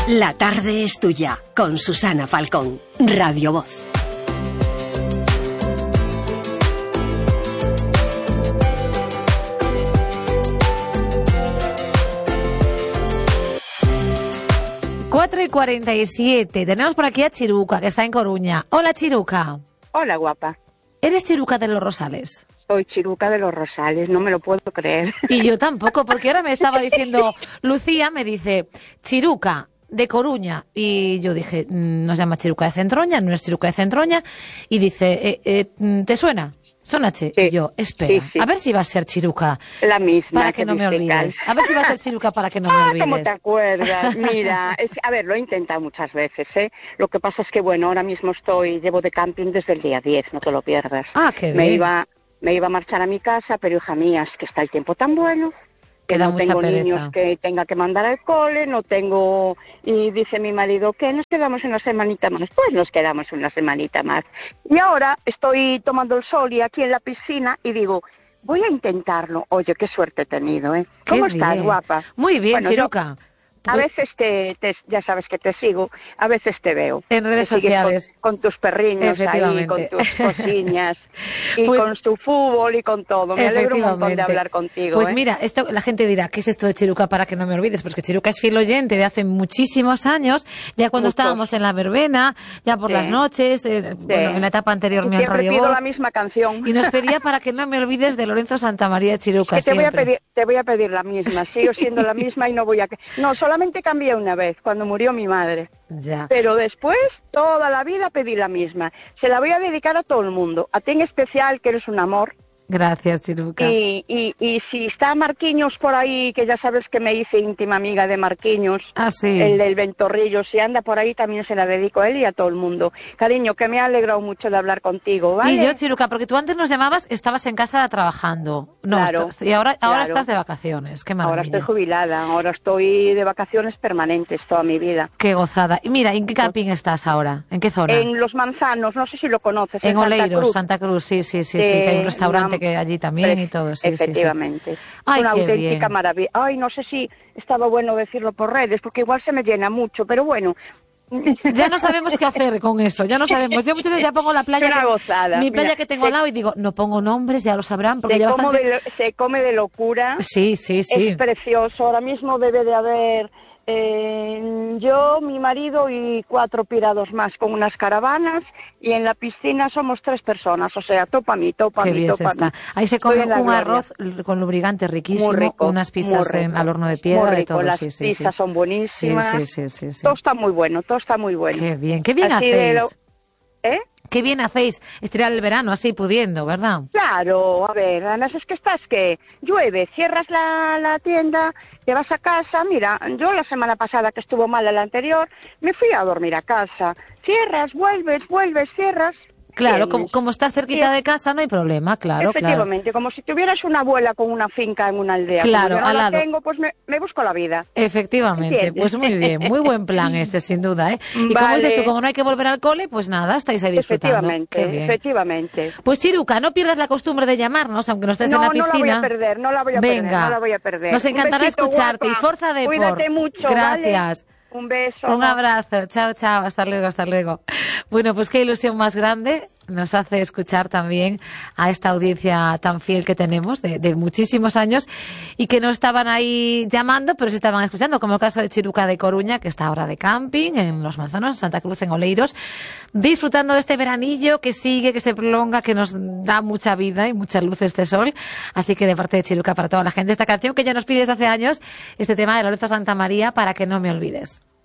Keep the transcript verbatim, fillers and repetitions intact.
La tarde es tuya, con Susana Falcón, Radio Voz. cuatro y cuarenta y siete. Tenemos por aquí a Chiruca, que está en Coruña. Hola, Chiruca. Hola, guapa. ¿Eres Chiruca de los Rosales? Soy Chiruca de los Rosales, no me lo puedo creer. Y yo tampoco, porque ahora me estaba diciendo, Lucía me dice, Chiruca de Coruña. Y yo dije, nos llama Chiruca de Centroña, no es Chiruca de Centroña. Y dice, eh, eh, ¿te suena? Sonache. Sí. Y yo, espera, sí, sí. A ver si va a ser Chiruca. La misma. Para que, que no me olvides. A ver si va a ser Chiruca para que no me olvides. Ah, ¿cómo te acuerdas? Mira, es, a ver, lo he intentado muchas veces, ¿eh? Lo que pasa es que, bueno, ahora mismo estoy, llevo de camping desde el día diez, no te lo pierdas. Ah, qué bien. Me iba, me iba a marchar a mi casa, pero hija mía, es que está el tiempo tan bueno. Que no tengo pereza. Niños que tenga que mandar al cole, no tengo... Y dice mi marido, ¿qué? ¿Nos quedamos una semanita más? Pues nos quedamos una semanita más. Y ahora estoy tomando el sol y aquí en la piscina y digo, voy a intentarlo. Oye, qué suerte he tenido, ¿eh? ¿Cómo bien. Estás, guapa? Muy bien, bueno, Chiruca. Yo... A veces te, te, ya sabes que te sigo, a veces te veo. En redes sociales. Con, con tus perriños ahí, con tus cocinas, y pues, con tu fútbol y con todo. Me alegro un montón de hablar contigo. Pues ¿eh? mira, esto, la gente dirá, ¿qué es esto de Chiruca para que no me olvides? Porque Chiruca es fiel oyente de hace muchísimos años, ya cuando Muchos. estábamos en la verbena, ya por sí. las noches, eh, sí. bueno, en la etapa anterior y me siempre Radio pido Voz, la misma canción. Y nos pedía para que no me olvides de Lorenzo Santamaría Chiruca. Que te, siempre. voy a pedir, te voy a pedir la misma, sigo siendo la misma y no voy a... No, solamente cambié una vez, cuando murió mi madre. Ya. Pero después, toda la vida pedí la misma. Se la voy a dedicar a todo el mundo. A ti en especial, que eres un amor. Gracias, Chiruca. Y, y, y si está Marquiños por ahí, que ya sabes que me hice íntima amiga de Marquiños, ah, sí. el del Ventorrillo, si anda por ahí también se la dedico a él y a todo el mundo. Cariño, que me ha alegrado mucho de hablar contigo, ¿vale? Y yo, Chiruca, porque tú antes nos llamabas, estabas en casa trabajando. No, claro. Y ahora, ahora claro. estás de vacaciones, qué maravilla. Ahora estoy jubilada, ahora estoy de vacaciones permanentes toda mi vida. Qué gozada. Y mira, ¿en qué camping estás ahora? ¿En qué zona? En Los Manzanos, no sé si lo conoces. En, en Oleiros, Santa Cruz, Santa Cruz sí, sí, sí, sí, que hay un restaurante una... que allí también. Y todo, sí, efectivamente. Sí, sí. Ay, una auténtica bien. maravilla. Ay, no sé si estaba bueno decirlo por redes, porque igual se me llena mucho, pero bueno. Ya no sabemos qué hacer con eso, ya no sabemos. Yo muchas veces ya pongo la playa, una que, gozada. mi playa Mira, que tengo se, al lado y digo, no pongo nombres, ya lo sabrán. Porque se, ya como bastante... de lo, se come de locura. Sí, sí, sí. Es precioso. Ahora mismo debe de haber... Eh, yo, mi marido y cuatro pirados más con unas caravanas y en la piscina somos tres personas, o sea, topa a mí, topa a mí, topa a mí. Ahí se come un gloria. arroz con lubricante riquísimo, muy rico, unas pizzas en, al horno de piedra muy rico. y todo. Las sí, sí, pizzas sí. son buenísimas, sí, sí, sí, sí. todo está muy bueno, todo está muy bueno. Qué bien, qué bien Así hacéis. Lo... ¿Eh? Qué bien hacéis estirar el verano así pudiendo, ¿verdad? Claro, a ver, además es que estás que llueve, cierras la, la tienda, te vas a casa, mira, yo la semana pasada que estuvo mala la anterior, me fui a dormir a casa, cierras, vuelves, vuelves, cierras. Claro, como, como estás cerquita sí. de casa no hay problema, claro, efectivamente, claro. como si tuvieras una abuela con una finca en una aldea. Claro, como yo no al la lado. tengo, pues me, me busco la vida. Efectivamente, ¿entiendes? Pues muy bien, muy buen plan ese, sin duda, ¿eh? Y vale. como dices tú, como no hay que volver al cole, pues nada, estáis ahí disfrutando. Efectivamente, Qué bien. efectivamente. Pues Chiruca, no pierdas la costumbre de llamarnos, aunque no estés no, en la piscina. No, no la voy a perder, no la voy a Venga. perder, no la voy a perder. Nos encantará besito, escucharte guapa. y forza de Cuídate por. mucho, Gracias. ¿vale? Un beso. Un abrazo. Chao, chao. Hasta luego, hasta luego. Bueno, pues qué ilusión más grande nos hace escuchar también a esta audiencia tan fiel que tenemos de, de muchísimos años y que no estaban ahí llamando, pero sí estaban escuchando, como el caso de Chiruca de Coruña, que está ahora de camping en Los Manzanos, en Santa Cruz, en Oleiros, disfrutando de este veranillo que sigue, que se prolonga, que nos da mucha vida y mucha luz este sol. Así que de parte de Chiruca para toda la gente, esta canción que ya nos pide desde hace años, este tema de Lorenzo Santamaría, para que no me olvides.